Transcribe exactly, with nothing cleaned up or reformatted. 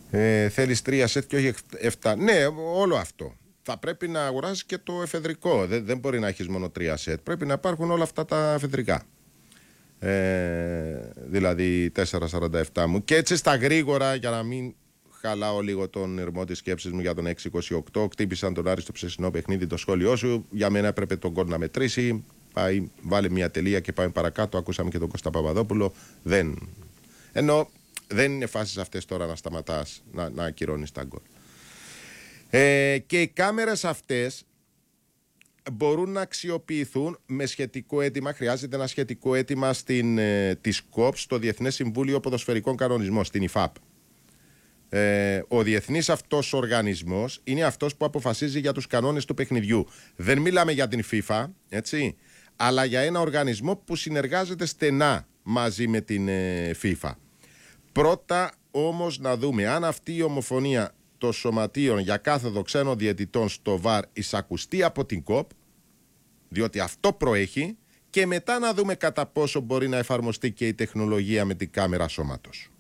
Ε, θέλεις τρία σετ και όχι εφτά. Ναι, όλο αυτό. Θα πρέπει να αγοράσεις και το εφεδρικό. Δεν, δεν μπορεί να έχεις μόνο τρία σετ. Πρέπει να υπάρχουν όλα αυτά τα εφεδρικά. Ε, δηλαδή τετρακόσια σαράντα επτά μου. Και έτσι στα γρήγορα, για να μην χαλάω λίγο τον ηρμό της σκέψης μου για τον έξι είκοσι οκτώ, κτύπησαν τον Άρη στο ψεσινό παιχνίδι το σχόλιο σου. Για μένα έπρεπε τον γκολ να μετρήσει. Πάει, βάλε μια τελεία και πάμε παρακάτω. Ακούσαμε και τον Κώστα Παπαδόπουλο. Δεν. Ενώ δεν είναι φάσεις αυτές τώρα να σταματάς να, να ακυρώνεις τα γκολ. Ε, και οι κάμερες αυτές μπορούν να αξιοποιηθούν με σχετικό αίτημα. Χρειάζεται ένα σχετικό αίτημα στην, ε, της ΚΟΠ, στο Διεθνές Συμβούλιο Ποδοσφαιρικών Κανονισμών, στην ΙΦΑΠ. Ε, ο διεθνής αυτός οργανισμός είναι αυτός που αποφασίζει για τους κανόνες του παιχνιδιού. Δεν μιλάμε για την FIFA, έτσι, αλλά για ένα οργανισμό που συνεργάζεται στενά μαζί με την ε, FIFA. Πρώτα όμως να δούμε αν αυτή η ομοφωνία των σωματείων για κάθεδο ξένων διαιτητών στο ΒΑΡ εισακουστεί από την ΚΟΠ, διότι αυτό προέχει, και μετά να δούμε κατά πόσο μπορεί να εφαρμοστεί και η τεχνολογία με την κάμερα σώματος.